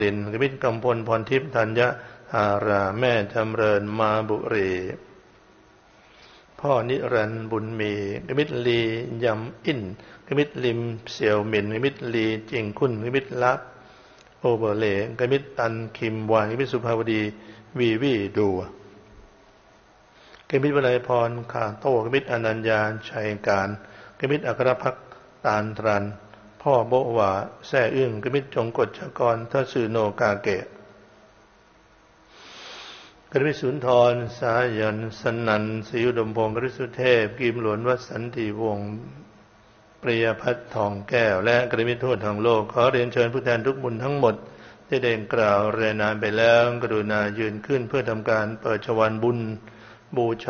ดินกมิตรกำพลพรทิพย์ธัญญาราแม่จำเริญมาบุรีพ่อนิรันดร์บุญมีกมิตรลียำอินกมิตรลิมเสี่ยวหมินกมิตรลีจิงคุณกมิตรละโอเบเลกมิตรตันคิมวานกมิตรสุภาวดีวีวีดูกมิตรวลัยพรขาโต้กมิตรอนัญญาชัยการกมิตรอัครภักดิ์ตาลตรันพ่อโบวาแซ่อึ้งกมิตรจงกฎชกรทศโนกาเกะกฤษสุนทรสายันสนันศรีอุดมพงศ์กฤษสุเทพกิมหลวนวัดสันติวงศ์ปริยพัฒน์ทองแก้วและกฤษมิตรทั่วทั้งโลกขอเรียนเชิญผู้แทนทุกบุญทั้งหมดที่ได้กล่าวรายนามไปแล้วกรุณายืนขึ้นเพื่อทำการเปิดชวาลบุญบูช